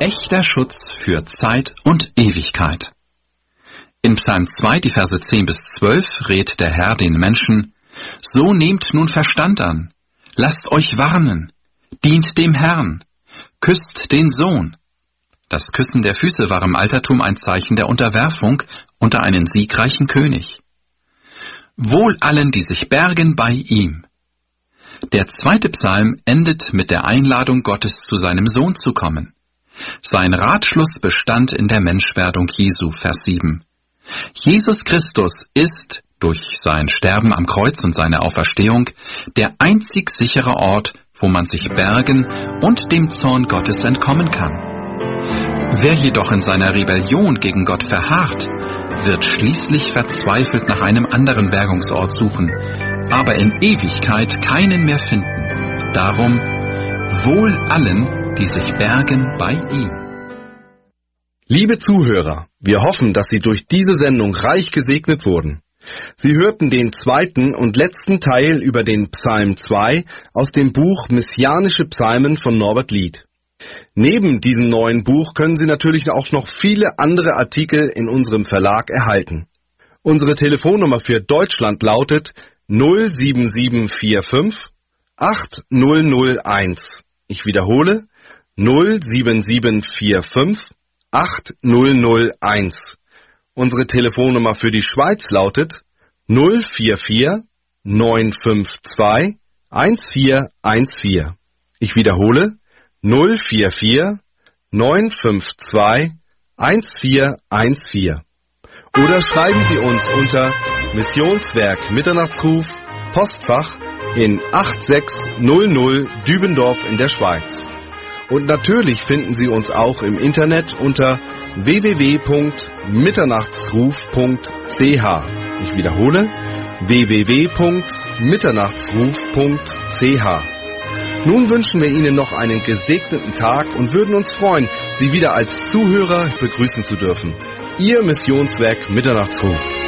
echter Schutz für Zeit und Ewigkeit. In Psalm 2, die Verse 10 bis 12, rät der Herr den Menschen: So nehmt nun Verstand an, lasst euch warnen, dient dem Herrn, küsst den Sohn. Das Küssen der Füße war im Altertum ein Zeichen der Unterwerfung unter einen siegreichen König. Wohl allen, die sich bergen bei ihm. Der 2. Psalm endet mit der Einladung Gottes, zu seinem Sohn zu kommen. Sein Ratschluss bestand in der Menschwerdung Jesu, Vers 7. Jesus Christus ist, durch sein Sterben am Kreuz und seine Auferstehung, der einzig sichere Ort, wo man sich bergen und dem Zorn Gottes entkommen kann. Wer jedoch in seiner Rebellion gegen Gott verharrt, wird schließlich verzweifelt nach einem anderen Bergungsort suchen, aber in Ewigkeit keinen mehr finden. Darum, wohl allen, die sich bergen bei ihm. Liebe Zuhörer, wir hoffen, dass Sie durch diese Sendung reich gesegnet wurden. Sie hörten den 2. und letzten Teil über den Psalm 2 aus dem Buch Messianische Psalmen von Norbert Lied. Neben diesem neuen Buch können Sie natürlich auch noch viele andere Artikel in unserem Verlag erhalten. Unsere Telefonnummer für Deutschland lautet 07745 8001. Ich wiederhole, 07745 8001. Unsere Telefonnummer für die Schweiz lautet 044 952 1414. Ich wiederhole, 044 952 1414. Oder schreiben Sie uns unter Missionswerk Mitternachtsruf, Postfach in 8600 Dübendorf in der Schweiz. Und natürlich finden Sie uns auch im Internet unter www.mitternachtsruf.ch. Ich wiederhole, www.mitternachtsruf.ch. Nun wünschen wir Ihnen noch einen gesegneten Tag und würden uns freuen, Sie wieder als Zuhörer begrüßen zu dürfen. Ihr Missionswerk Mitternachtsruf.